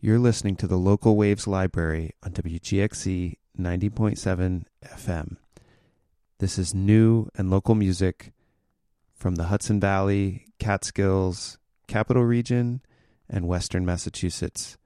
You're listening to the Local Waves Library on WGXC 90.7 FM. This is new and local music from the Hudson Valley, Catskills, Capital Region, and Western Massachusetts.